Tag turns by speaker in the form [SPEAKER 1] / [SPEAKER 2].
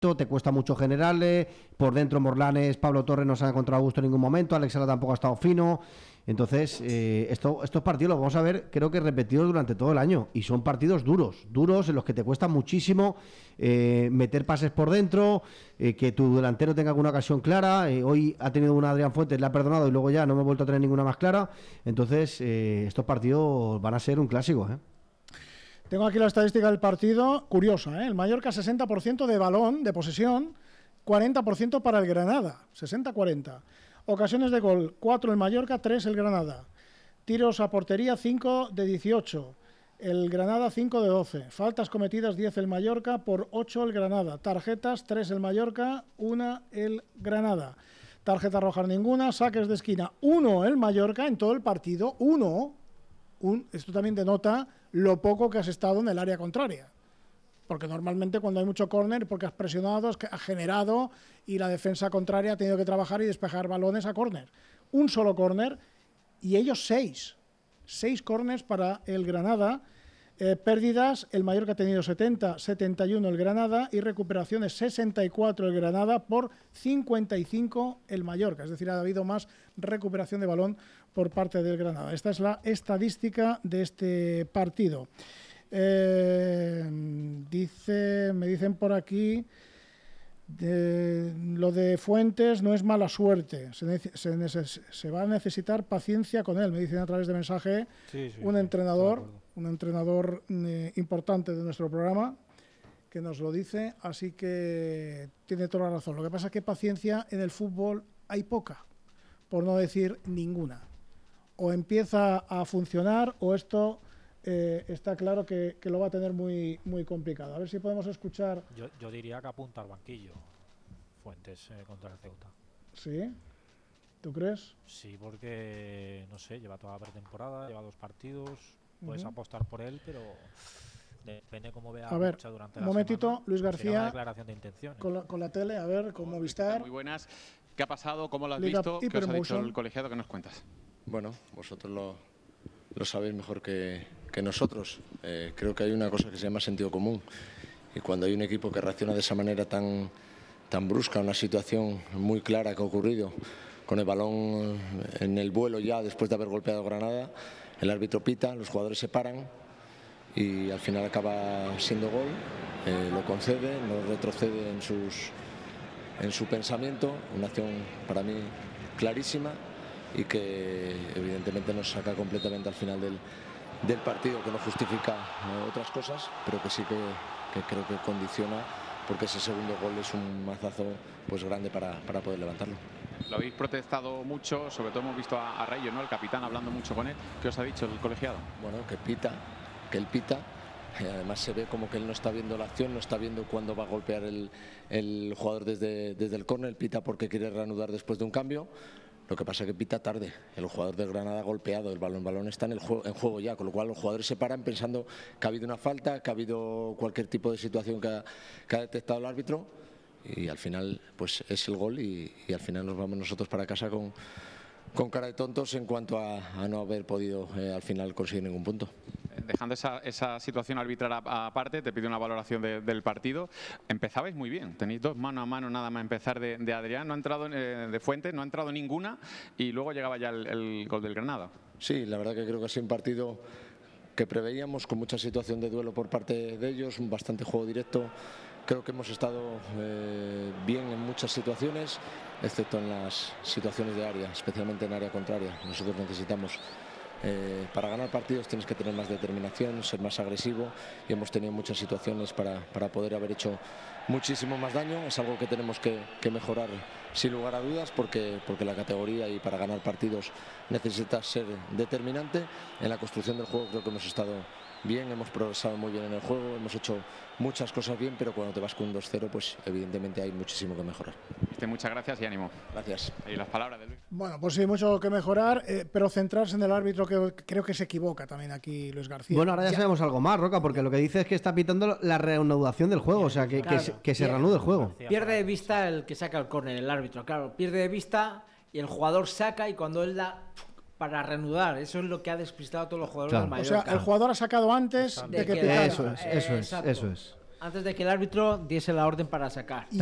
[SPEAKER 1] te cuesta mucho generarle, por dentro Morlanes, Pablo Torres no se ha encontrado a gusto en ningún momento, Alex Sala tampoco ha estado fino. Entonces, estos partidos los vamos a ver, creo que repetidos durante todo el año, y son partidos duros en los que te cuesta muchísimo meter pases por dentro, que tu delantero tenga alguna ocasión clara. Hoy ha tenido una Adrián Fuentes, le ha perdonado y luego ya no me he vuelto a tener ninguna más clara. Entonces, estos partidos van a ser un clásico,
[SPEAKER 2] Tengo aquí la estadística del partido, curiosa, el Mallorca 60% de balón, de posesión, 40% para el Granada, 60-40. Ocasiones de gol, 4 el Mallorca, 3 el Granada. Tiros a portería, 5 de 18. El Granada 5 de 12. Faltas cometidas 10 el Mallorca, por 8 el Granada. Tarjetas 3 el Mallorca, 1 el Granada. Tarjetas rojas ninguna, saques de esquina 1 el Mallorca en todo el partido, 1. Esto también denota lo poco que has estado en el área contraria. Porque normalmente cuando hay mucho córner, porque has presionado, has generado y la defensa contraria ha tenido que trabajar y despejar balones a córner. Un solo córner y ellos 6. 6 córners para el Granada. Pérdidas, el Mallorca ha tenido 70, 71 el Granada y recuperaciones 64 el Granada por 55 el Mallorca. Es decir, ha habido más recuperación de balón por parte del Granada. Esta es la estadística de este partido. Me dicen por aquí, lo de Fuentes no es mala suerte, se va a necesitar paciencia con él, me dicen a través de mensaje un entrenador importante de nuestro programa que nos lo dice, así que tiene toda la razón. Lo que pasa es que paciencia en el fútbol hay poca, por no decir ninguna. O empieza a funcionar o esto está claro que lo va a tener muy, muy complicado. A ver si podemos escuchar.
[SPEAKER 3] Yo diría que apunta al banquillo Fuentes contra el Ceuta.
[SPEAKER 2] ¿Sí? ¿Tú crees?
[SPEAKER 3] Sí, porque, no sé, lleva toda la pretemporada, lleva 2 partidos, puedes apostar por él, pero depende cómo vea la lucha durante la
[SPEAKER 2] momentito,
[SPEAKER 3] semana.
[SPEAKER 2] Luis García,
[SPEAKER 3] una declaración de intenciones.
[SPEAKER 2] Con la tele, a ver, con Movistar.
[SPEAKER 4] Muy buenas. ¿Qué ha pasado? ¿Cómo lo has
[SPEAKER 2] Liga
[SPEAKER 4] visto? ¿Qué os ha dicho el colegiado? ¿Qué nos cuentas?
[SPEAKER 5] Bueno, vosotros lo sabéis mejor que nosotros. Creo que hay una cosa que se llama sentido común. Y cuando hay un equipo que reacciona de esa manera tan brusca, una situación muy clara que ha ocurrido, con el balón en el vuelo ya después de haber golpeado Granada, el árbitro pita, los jugadores se paran y al final acaba siendo gol, lo concede, no retrocede en su pensamiento, una acción para mí clarísima y que evidentemente nos saca completamente al final del partido, que no justifica otras cosas, pero que sí que creo que condiciona, porque ese segundo gol es un mazazo pues grande para poder levantarlo.
[SPEAKER 4] Lo habéis protestado mucho, sobre todo hemos visto a Rayo, ¿no? El capitán hablando mucho con él. ¿Qué os ha dicho el colegiado?
[SPEAKER 5] Bueno, que él pita. Además se ve como que él no está viendo la acción, no está viendo cuándo va a golpear el jugador desde el córner, pita porque quiere reanudar después de un cambio. Lo que pasa es que pita tarde, el jugador del Granada ha golpeado, el balón está en juego ya, con lo cual los jugadores se paran pensando que ha habido una falta, que ha habido cualquier tipo de situación que ha detectado el árbitro, y al final pues es el gol y al final nos vamos nosotros para casa con cara de tontos en cuanto a no haber podido al final conseguir ningún punto.
[SPEAKER 4] Dejando esa situación arbitral aparte, te pido una valoración del partido. Empezabais muy bien, tenéis 2 mano a mano nada más empezar de Adrián, no ha entrado de Fuentes, no ha entrado ninguna y luego llegaba ya el gol del Granada.
[SPEAKER 5] Sí, la verdad que creo que ha sido un partido que preveíamos, con mucha situación de duelo por parte de ellos, un bastante juego directo. Creo que hemos estado bien en muchas situaciones, excepto en las situaciones de área, especialmente en área contraria. Nosotros necesitamos, para ganar partidos tienes que tener más determinación, ser más agresivo, y hemos tenido muchas situaciones para poder haber hecho muchísimo más daño. Es algo que tenemos que mejorar sin lugar a dudas, porque la categoría y para ganar partidos necesitas ser determinante. En la construcción del juego creo que hemos estado bien, hemos progresado muy bien en el juego, hemos hecho muchas cosas bien, pero cuando te vas con un 2-0 pues evidentemente hay muchísimo que mejorar.
[SPEAKER 4] Muchas gracias y ánimo.
[SPEAKER 5] Gracias.
[SPEAKER 4] Y las palabras de Luis.
[SPEAKER 2] Bueno, pues sí, mucho que mejorar, pero centrarse en el árbitro, que creo que se equivoca también aquí Luis García.
[SPEAKER 1] Bueno, ahora ya sabemos algo más, Roca, porque lo que dice es que está pitando la reanudación del juego, o sea, que se reanude el juego.
[SPEAKER 6] Pierde de vista el que saca el córner, el árbitro, claro, pierde de vista y el jugador saca, y cuando él da para reanudar, eso es lo que ha despistado a todos los jugadores del Mallorca.
[SPEAKER 2] O sea, el jugador ha sacado antes de que pitara.
[SPEAKER 1] Eso es.
[SPEAKER 6] Antes de que el árbitro diese la orden para sacar.